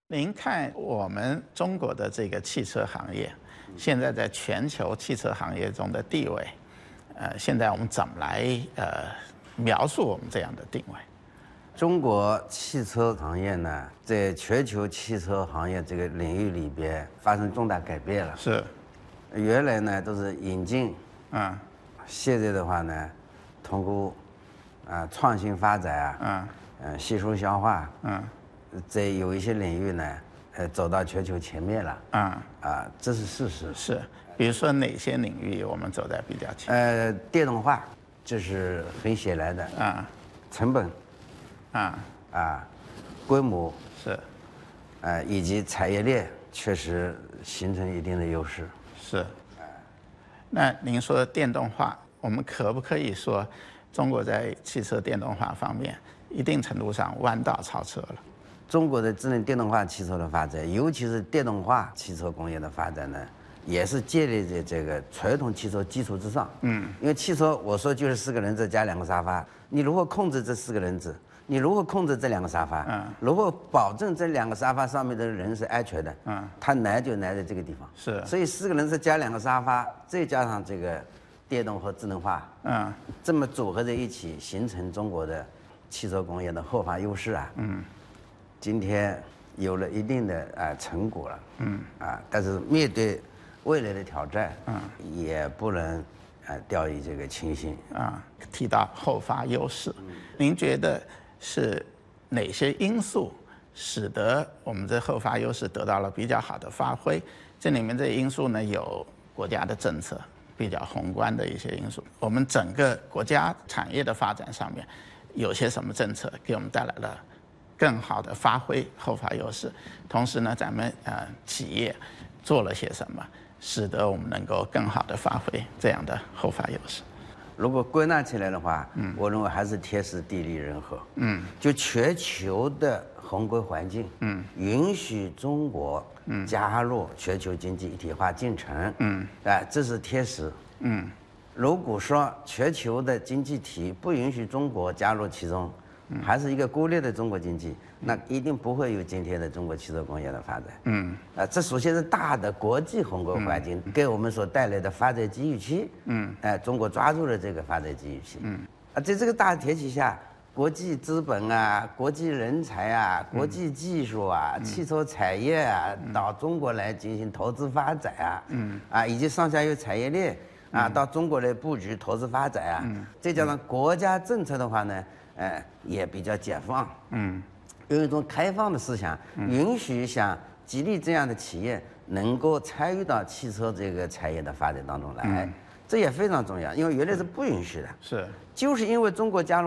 您看我们中国的这个汽车行业，现在在全球汽车行业中的地位，现在我们怎么来描述我们这样的定位？ 中国汽车行业呢，在全球汽车行业这个领域里边发生重大改变了。 是， 原来呢都是引进，现在的话呢，通过创新发展吸收消化，在有一些领域呢，走到全球前面了。这是事实。 是，比如说哪些领域我们走在比较前？ 电动化，这是很显然的。成本，规模是， 以及产业链确实形成一定的优势。 是。那您说的电动化，我们可不可以说，中国在汽车电动化方面，一定程度上弯道超车了？ 中国的智能电动化汽车的发展，尤其是电动化汽车工业的发展呢，也是建立在这个传统汽车基础之上。因为汽车我说就是4个轮子加2个沙发，你如何控制这4个轮子？你如何控制这2个沙发？如何保证这2个沙发上面的人是安全的？它难就难在这个地方。 是。 所以4个轮子加2个沙发，再加上这个电动和智能化，这么组合在一起，形成中国的汽车工业的后发优势啊。今天有了一定的成果了。但是面对未来的挑战，也不能掉以这个轻心。 提到后发优势，您觉得是哪些因素使得我们这后发优势得到了比较好的发挥？这里面这因素呢，有国家的政策，比较宏观的一些因素。我们整个国家产业的发展上面，有些什么政策给我们带来了更好的发挥后发优势？同时呢，咱们企业做了些什么，使得我们能够更好的发挥这样的后发优势？ 如果归纳起来的话，我认为还是天时地利人和。就全球的宏观环境，允许中国加入全球经济一体化进程。这是天时。如果说全球的经济体不允许中国加入其中，还是一个孤立的中国经济，那一定不会有今天的中国汽车工业的发展。这首先是大的国际宏观环境给我们所带来的发展机遇期。中国抓住了这个发展机遇期。在这个大前提下，国际资本国际人才国际技术汽车产业到中国来进行投资发展以及上下游产业链到中国来布局投资发展再加上国家政策的话呢，也比较解放，有一种开放的思想，允许像吉利这样的企业能够参与到汽车这个产业的发展当中来，这也非常重要，因为原来是不允许的。 是， 就是因为中国加入